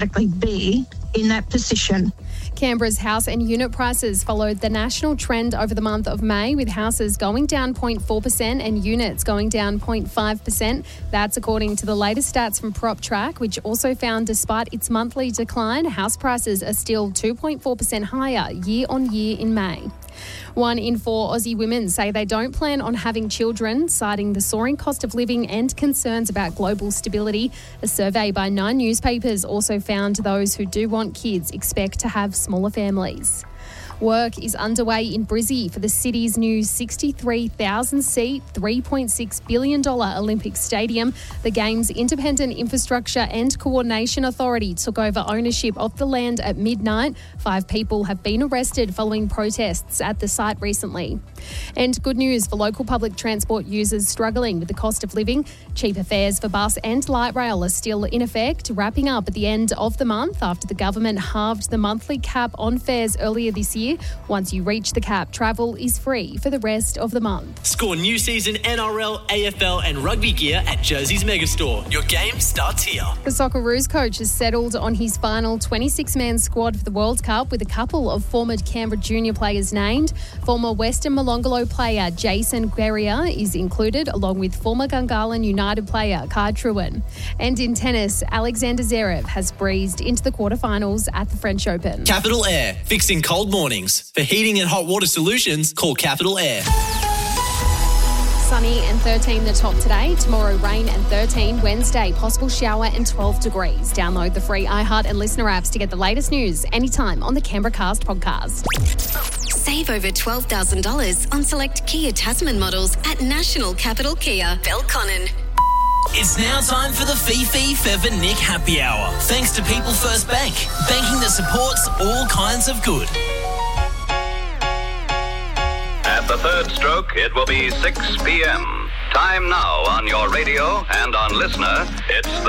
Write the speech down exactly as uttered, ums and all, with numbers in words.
be in that position. Canberra's house and unit prices followed the national trend over the month of May, with houses going down zero point four percent and units going down zero point five percent. That's according to the latest stats from PropTrack, which also found despite its monthly decline, house prices are still two point four percent higher year on year in May. One in four Aussie women say they don't plan on having children, citing the soaring cost of living and concerns about global stability. A survey by Nine newspapers also found those who do want kids expect to have smaller families. Work is underway in Brizzy for the city's new sixty-three thousand seat, three point six billion dollars Olympic Stadium. The Games Independent Infrastructure and Coordination Authority took over ownership of the land at midnight. Five people have been arrested following protests at the site recently. And good news for local public transport users struggling with the cost of living. Cheaper fares for bus and light rail are still in effect, wrapping up at the end of the month after the government halved the monthly cap on fares earlier this year. Once you reach the cap, travel is free for the rest of the month. Score new season N R L, A F L and rugby gear at Jersey's Megastore. Your game starts here. The Socceroos coach has settled on his final twenty-six man squad for the World Cup, with a couple of former Canberra junior players named. Former Western Molonglo player Jason Guerrier is included, along with former Gungahlin United player Kai Trewin. And in tennis, Alexander Zverev has breezed into the quarterfinals at the French Open. Capital Air, fixing cold mornings. For heating and hot water solutions, call Capital Air. Sunny and thirteen the top today. Tomorrow, rain and thirteen. Wednesday, possible shower and twelve degrees. Download the free iHeart and Listener apps to get the latest news anytime on the Canberra Cast podcast. Save over twelve thousand dollars on select Kia Tasman models at National Capital Kia, Belconnen. It's now time for the Fifi Feather Nick Happy Hour. Thanks to People First Bank, banking that supports all kinds of good. At the third stroke, it will be six p.m. Time now on your radio and on Listener. It's the